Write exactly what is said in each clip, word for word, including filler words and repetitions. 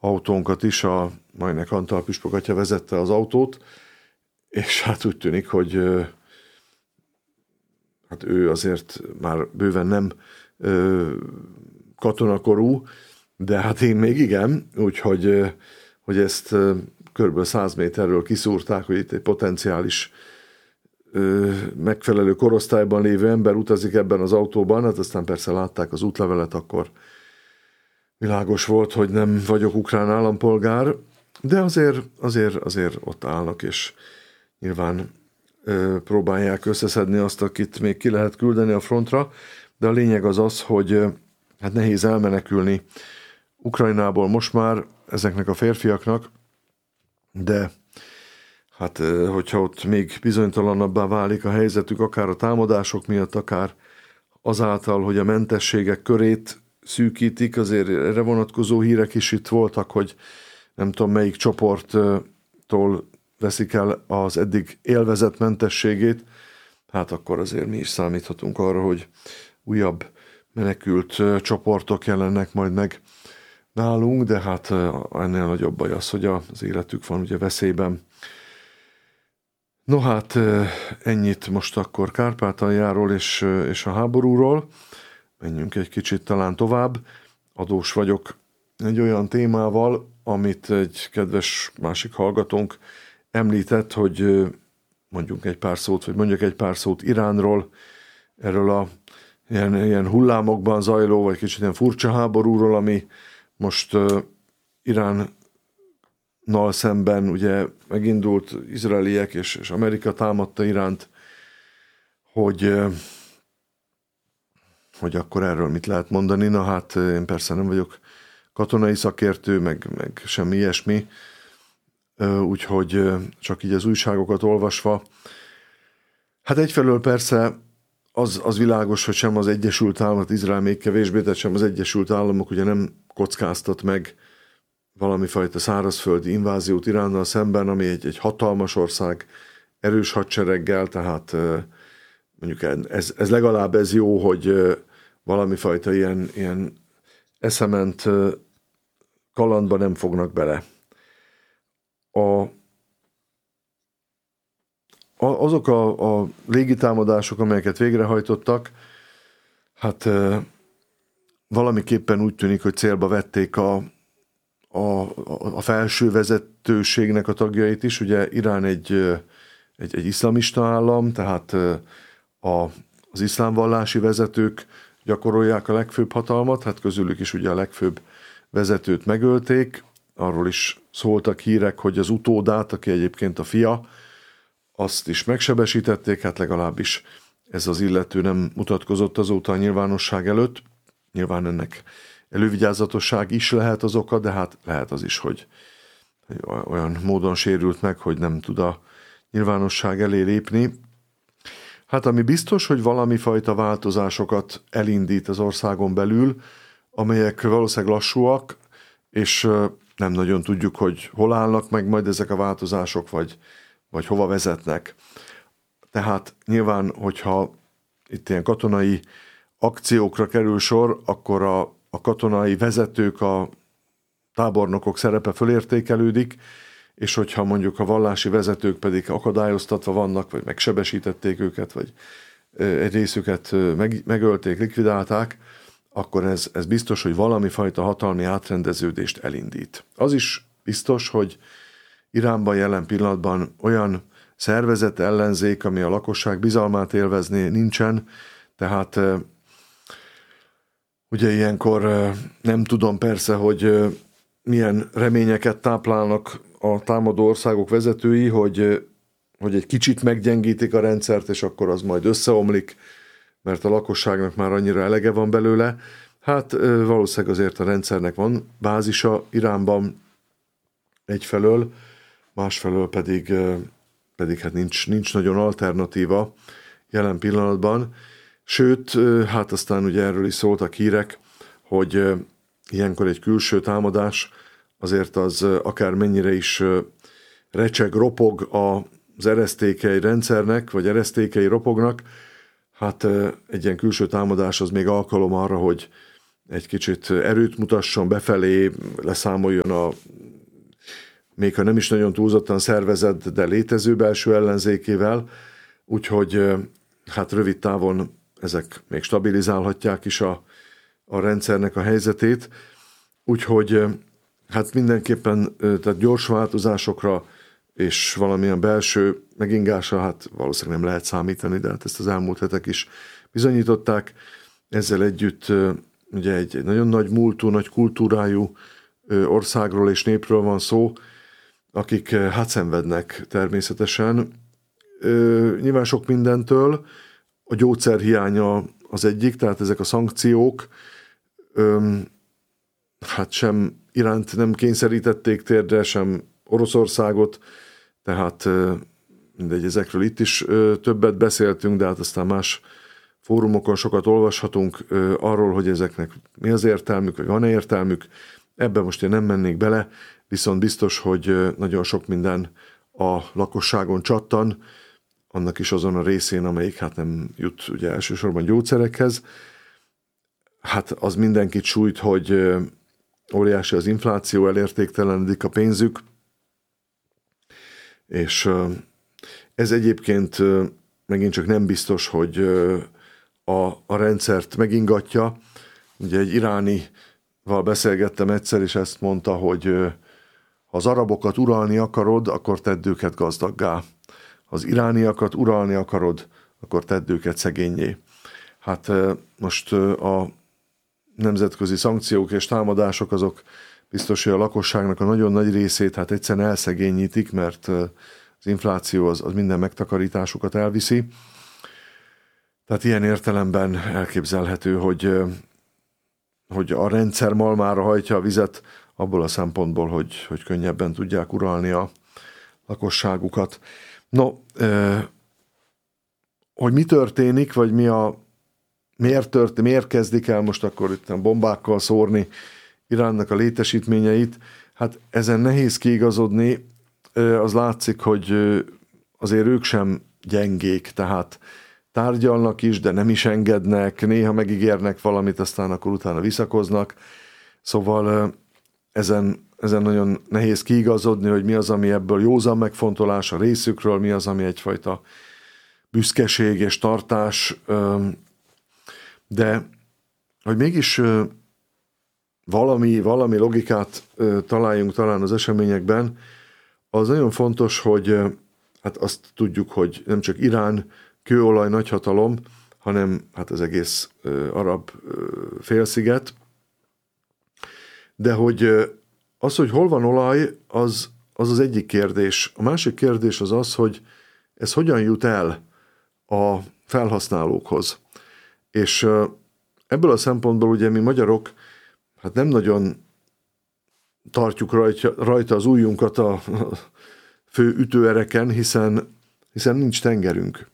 autónkat is, a Majnek Antal püspök atya vezette az autót, és hát úgy tűnik, hogy hát ő azért már bőven nem katonakorú, de hát én még igen, úgyhogy hogy ezt körülbelül száz méterről kiszúrták, hogy itt egy potenciális megfelelő korosztályban lévő ember utazik ebben az autóban, hát aztán persze látták az útlevelet, akkor világos volt, hogy nem vagyok ukrán állampolgár, de azért, azért, azért ott állnak, és nyilván ö, próbálják összeszedni azt, akit még ki lehet küldeni a frontra, de a lényeg az az, hogy ö, hát nehéz elmenekülni Ukrajnából most már ezeknek a férfiaknak, de hát ö, hogyha ott még bizonytalanabbá válik a helyzetük, akár a támadások miatt, akár azáltal, hogy a mentességek körét szűkítik, azért erre vonatkozó hírek is itt voltak, hogy nem tudom melyik csoporttól veszik el az eddig élvezett mentességét, hát akkor azért mi is számíthatunk arra, hogy újabb menekült csoportok jelennek majd meg nálunk, de hát ennél nagyobb baj az, hogy az életük van ugye veszélyben. No hát ennyit most akkor Kárpátaljáról és, és a háborúról. Menjünk egy kicsit talán tovább. Adós vagyok egy olyan témával, amit egy kedves másik hallgatónk említett, hogy mondjunk egy pár szót, vagy mondjak egy pár szót Iránról, erről a ilyen, ilyen hullámokban zajló, vagy kicsit ilyen furcsa háborúról, ami most uh, Iránnal szemben ugye megindult, izraeliek és, és Amerika támadta Iránt, hogy uh, hogy akkor erről mit lehet mondani. Na hát én persze nem vagyok katonai szakértő, meg, meg semmi ilyesmi, úgyhogy csak így az újságokat olvasva. Hát egyfelől persze az, az világos, hogy sem az Egyesült Államok, Izrael még kevésbé, tehát sem az Egyesült Államok ugye nem kockáztat meg valami fajta szárazföldi inváziót Iránnal szemben, ami egy, egy hatalmas ország, erős hadsereggel, tehát mondjuk ez, ez legalább ez jó, hogy valami fajta ilyen, ilyen eszement kalandba nem fognak bele. A, a, azok a, a légitámadások, amelyeket végrehajtottak, hát valamiképpen úgy tűnik, hogy célba vették a, a, a felső vezetőségnek a tagjait is. Ugye Irán egy, egy, egy iszlamista állam, tehát a, az iszlámvallási vezetők gyakorolják a legfőbb hatalmat, hát közülük is ugye a legfőbb vezetőt megölték. Arról is szóltak hírek, hogy az utódát, aki egyébként a fia, azt is megsebesítették, hát legalábbis ez az illető nem mutatkozott azóta a nyilvánosság előtt. Nyilván ennek elővigyázatosság is lehet az oka, de hát lehet az is, hogy olyan módon sérült meg, hogy nem tud a nyilvánosság elé lépni. Hát ami biztos, hogy valami fajta változásokat elindít az országon belül, amelyek valószínűleg lassúak, és nem nagyon tudjuk, hogy hol állnak meg majd ezek a változások, vagy, vagy hova vezetnek. Tehát nyilván, hogyha itt ilyen katonai akciókra kerül sor, akkor a, a katonai vezetők, a tábornokok szerepe fölértékelődik, és hogyha mondjuk a vallási vezetők pedig akadályoztatva vannak, vagy megsebesítették őket, vagy egy részüket meg, megölték, likvidálták, akkor ez, ez biztos, hogy valami fajta hatalmi átrendeződést elindít. Az is biztos, hogy Iránban jelen pillanatban olyan szervezett ellenzék, ami a lakosság bizalmát élvezné, nincsen, tehát ugye ilyenkor nem tudom persze, hogy milyen reményeket táplálnak a támadó országok vezetői, hogy, hogy egy kicsit meggyengítik a rendszert, és akkor az majd összeomlik, mert a lakosságnak már annyira elege van belőle. Hát valószínűleg azért a rendszernek van bázisa Iránban egyfelől, másfelől pedig, pedig hát nincs, nincs nagyon alternatíva jelen pillanatban. Sőt, hát aztán ugye erről is szóltak hírek, hogy ilyenkor egy külső támadás azért az akár mennyire is recseg, ropog az eresztékei rendszernek, vagy eresztékei ropognak, hát egy ilyen külső támadás az még alkalom arra, hogy egy kicsit erőt mutasson befelé, leszámoljon a még ha nem is nagyon túlzottan szervezett, de létező belső ellenzékével, úgyhogy hát rövid távon ezek még stabilizálhatják is a, a rendszernek a helyzetét, úgyhogy hát mindenképpen tehát gyors változásokra és valamilyen belső megingásra hát valószínűleg nem lehet számítani, de hát ezt az elmúlt hetek is bizonyították. Ezzel együtt ugye egy, egy nagyon nagy múltú, nagy kultúrájú országról és népről van szó, akik hát szenvednek természetesen. Nyilván sok mindentől, a gyógyszer hiánya az egyik, tehát ezek a szankciók hát sem Iránt nem kényszerítették térdre, sem Oroszországot, tehát mindegy, ezekről itt is többet beszéltünk, de hát aztán más fórumokon sokat olvashatunk arról, hogy ezeknek mi az értelmük, vagy van-e értelmük. Ebben most én nem mennék bele, viszont biztos, hogy nagyon sok minden a lakosságon csattan, annak is azon a részén, amelyik hát nem jut ugye elsősorban gyógyszerekhez. Hát az mindenkit sújt, hogy óriási az infláció, elértéktelenedik a pénzük, és ez egyébként megint csak nem biztos, hogy a, a rendszert megingatja. Ugye egy iránival beszélgettem egyszer, és ezt mondta, hogy ha az arabokat uralni akarod, akkor tedd őket gazdaggá. Ha az irániakat uralni akarod, akkor tedd őket szegényé. Hát most a nemzetközi szankciók és támadások azok biztos, hogy a lakosságnak a nagyon nagy részét hát egyszerűen elszegényítik, mert az infláció az, az minden megtakarításukat elviszi. Tehát ilyen értelemben elképzelhető, hogy, hogy a rendszer malmára hajtja a vizet, abból a szempontból, hogy, hogy könnyebben tudják uralni a lakosságukat. No, hogy mi történik, vagy mi a, miért, tört, miért kezdik el most akkor itt bombákkal szórni Iránnak a létesítményeit, hát ezen nehéz kiigazodni, az látszik, hogy azért ők sem gyengék, tehát tárgyalnak is, de nem is engednek, néha megígérnek valamit, aztán akkor utána visszakoznak. Szóval ezen, ezen nagyon nehéz kiigazodni, hogy mi az, ami ebből józan megfontolás a részükről, mi az, ami egyfajta büszkeség és tartás, de hogy mégis valami, valami logikát találjunk talán az eseményekben, az nagyon fontos, hogy hát azt tudjuk, hogy nem csak Irán kőolaj nagyhatalom, hanem hát az egész arab félsziget, de hogy az, hogy hol van olaj, az az, az egyik kérdés. A másik kérdés az az, hogy ez hogyan jut el a felhasználókhoz. És ebből a szempontból ugye mi magyarok hát nem nagyon tartjuk rajta, rajta az ujjunkat a fő ütőereken, hiszen, hiszen nincs tengerünk.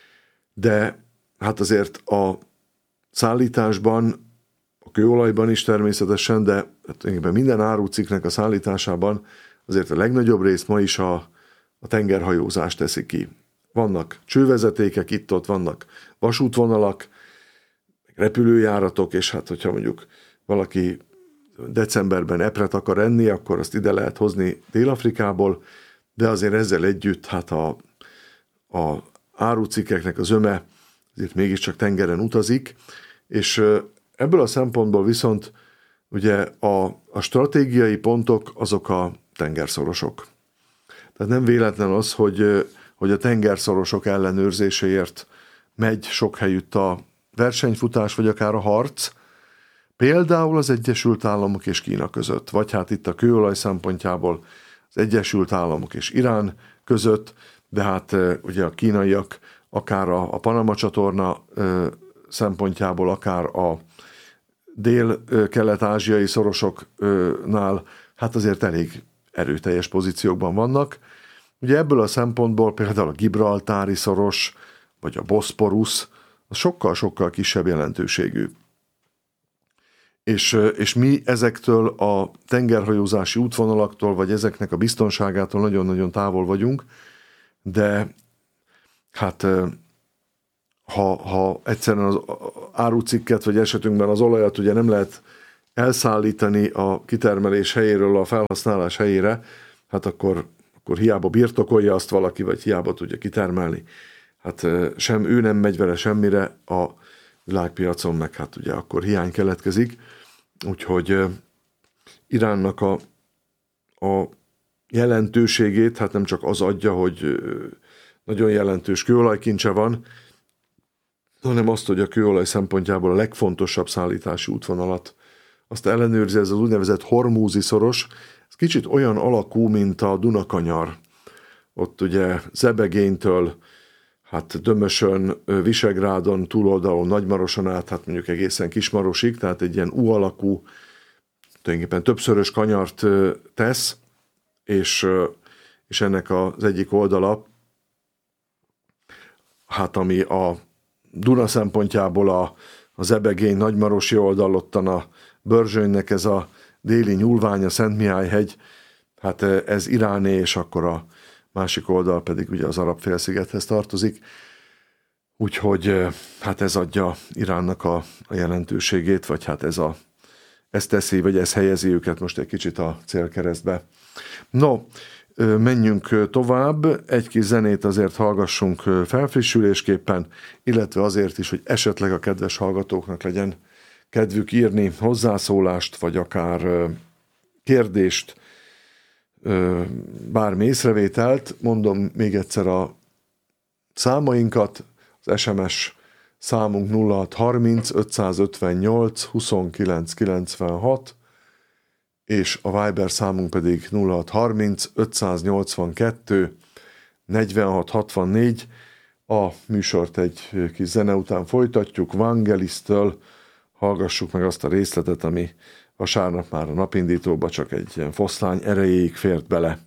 De hát azért a szállításban, a kőolajban is természetesen, de hát minden árucikknek a szállításában azért a legnagyobb részt ma is a, a tengerhajózás teszi ki. Vannak csővezetékek, itt-ott vannak vasútvonalak, repülőjáratok, és hát hogyha mondjuk valaki decemberben epret akar enni, akkor azt ide lehet hozni Dél-Afrikából, de azért ezzel együtt hát a, a árucikkeknek az öme azért mégiscsak tengeren utazik, és ebből a szempontból viszont ugye a, a stratégiai pontok azok a tengerszorosok. Tehát nem véletlen az, hogy, hogy a tengerszorosok ellenőrzéséért megy sok helyütt a versenyfutás, vagy akár a harc, például az Egyesült Államok és Kína között, vagy hát itt a kőolaj szempontjából az Egyesült Államok és Irán között, de hát ugye a kínaiak akár a, a Panama csatorna szempontjából, akár a dél-kelet-ázsiai szorosoknál, hát azért elég erőteljes pozíciókban vannak. Ugye ebből a szempontból például a Gibraltári szoros, vagy a Boszporusz, az sokkal-sokkal kisebb jelentőségű. És, és mi ezektől a tengerhajózási útvonalaktól, vagy ezeknek a biztonságától nagyon-nagyon távol vagyunk, de hát ha, ha egyszerűen az árucikket, vagy esetünkben az olajat ugye nem lehet elszállítani a kitermelés helyéről a felhasználás helyére, hát akkor, akkor hiába birtokolja azt valaki, vagy hiába tudja kitermelni. Hát sem ő nem megy vele semmire, a világpiacon meg hát ugye akkor hiány keletkezik. Úgyhogy Iránnak a, a jelentőségét, hát nem csak az adja, hogy nagyon jelentős kőolajkincse van, hanem azt, hogy a kőolaj szempontjából a legfontosabb szállítási útvonalat azt ellenőrzi, ez az úgynevezett hormúzi szoros. Ez kicsit olyan alakú, mint a Dunakanyar. Ott ugye Zebegénytől, hát Dömösön, Visegrádon, túloldalon, Nagymaroson át, hát mondjuk egészen Kismarosig, tehát egy ilyen U alakú, tulajdonképpen többszörös kanyart tesz, és, és ennek az egyik oldala, hát ami a Duna szempontjából a, a Zebegény nagymarosi oldalottan a Börzsönynek ez a déli nyúlvány, a Szentmihály-hegy, hát ez iráné, és akkor a másik oldal pedig ugye az Arab-félszigethez tartozik. Úgyhogy hát ez adja Iránnak a, a jelentőségét, vagy hát ez, a, ez teszi, vagy ez helyezi őket most egy kicsit a célkeresztbe. No, menjünk tovább, egy kis zenét azért hallgassunk felfrissülésképpen, illetve azért is, hogy esetleg a kedves hallgatóknak legyen kedvük írni hozzászólást, vagy akár kérdést, bármi észrevételt. Mondom még egyszer a számainkat, az es em es számunk nulla hat harminc ötszázötvennyolc huszonkilenc kilencvenhat, és a Viber számunk pedig nulla hat harminc ötszáznyolcvankettő negyvenhat hatvannégy. A műsort egy kis zene után folytatjuk, Vangelis-től hallgassuk meg azt a részletet, ami vasárnap már a napindítóba csak egy ilyen foszlány erejéig fért bele.